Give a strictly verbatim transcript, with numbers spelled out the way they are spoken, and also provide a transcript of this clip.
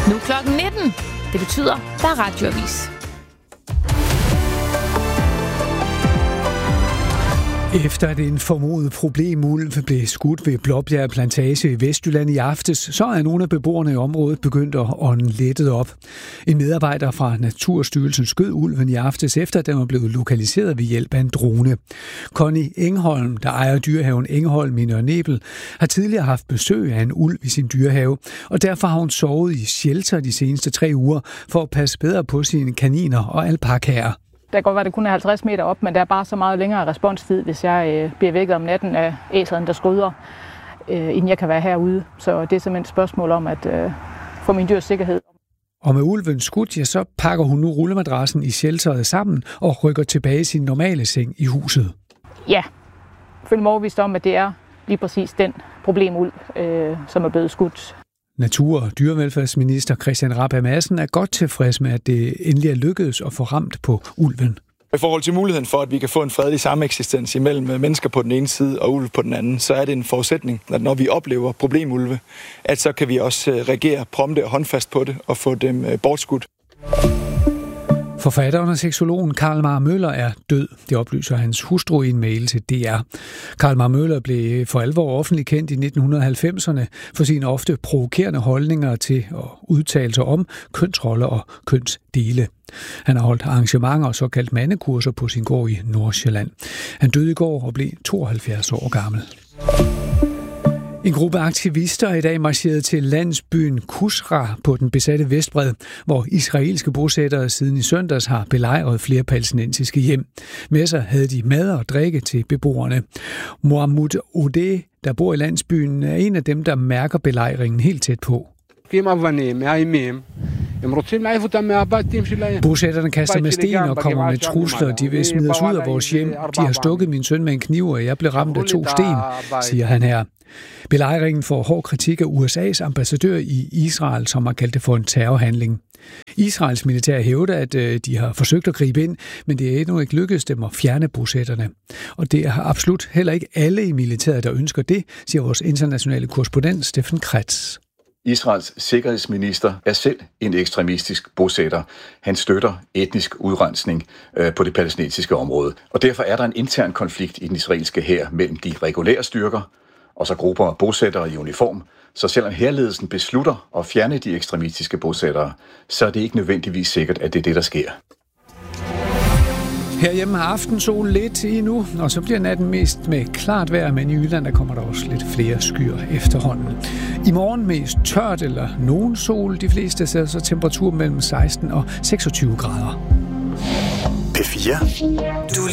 Nu klokken nitten. Det betyder, der er radioavis. Efter at en formodet problemulv blev skudt ved Blåbjerg Plantage i Vestjylland i aftes, så er nogle af beboerne i området begyndt at ånde lettet op. En medarbejder fra Naturstyrelsen skød ulven i aftes, efter at den var blevet lokaliseret ved hjælp af en drone. Connie Engholm, der ejer dyrehaven Engholm i Nørre Nebel, har tidligere haft besøg af en ulv i sin dyrehave, og derfor har hun sovet i shelter de seneste tre uger for at passe bedre på sine kaniner og alpakaer. Der kan godt være, at det kun er halvtreds meter op, men der er bare så meget længere responstid, hvis jeg øh, bliver vækket om natten af æseren, der skrydder, øh, inden jeg kan være herude. Så det er simpelthen et spørgsmål om at øh, få min dyrs sikkerhed. Og med ulven skudt, ja, så pakker hun nu rullemadrassen i shelteret sammen og rykker tilbage i sin normale seng i huset. Ja, jeg føler mig overbevist om, at det er lige præcis den problemulv, øh, som er blevet skudt. Natur- og dyrevelfærdsminister Christian Rabjerg Madsen er godt tilfreds med, at det endelig er lykkedes at få ramt på ulven. I forhold til muligheden for, at vi kan få en fredelig sameksistens imellem mennesker på den ene side og ulve på den anden, så er det en forudsætning, at når vi oplever problemulve, at så kan vi også reagere prompte og håndfast på det og få dem bortskudt. Forfatteren og seksologen Carl Mar Møller er død. Det oplyser hans hustru i en mail til D R. Carl Mar Møller blev for alvor offentligt kendt i nitten halvfemserne for sine ofte provokerende holdninger til og udtalelser om kønsroller og kønsdele. Han har holdt arrangementer og såkaldt mandekurser på sin gård i Nordsjælland. Han døde i går og blev tooghalvfjerds år gammel. En gruppe aktivister er i dag marcheret til landsbyen Kusra på den besatte Vestbred, hvor israelske bosættere siden i søndags har belejret flere palæstinensiske hjem. Med sig havde de mad og drikke til beboerne. Mohammed Odeh, der bor i landsbyen, er en af dem, der mærker belejringen helt tæt på. Bosætterne kaster med sten og kommer med trusler. De vil smide os ud af vores hjem. De har stukket min søn med en kniv, og jeg blev ramt af to sten, siger han her. Belejringen får hård kritik af U S A's ambassadør i Israel, som har kaldt det for en terrorhandling. Israels militær hævder, at de har forsøgt at gribe ind, men det er endnu ikke lykkedes dem at fjerne bosætterne. Og det er absolut heller ikke alle i militæret, der ønsker det, siger vores internationale korrespondent Steffen Kretz. Israels sikkerhedsminister er selv en ekstremistisk bosætter. Han støtter etnisk udrensning øh, på det palæstinensiske område. Og derfor er der en intern konflikt i den israelske hær mellem de regulære styrker og så grupper af bosættere i uniform. Så selvom hærledelsen beslutter at fjerne de ekstremistiske bosættere, så er det ikke nødvendigvis sikkert, at det er det, der sker. Herhjemme har aftensol lidt endnu, og så bliver natten mest med klart vejr, men i Jylland der kommer der også lidt flere skyer efterhånden. I morgen mest tørt eller nogen sol, de fleste steder så temperatur mellem seksten og seksogtyve grader. P fire. Du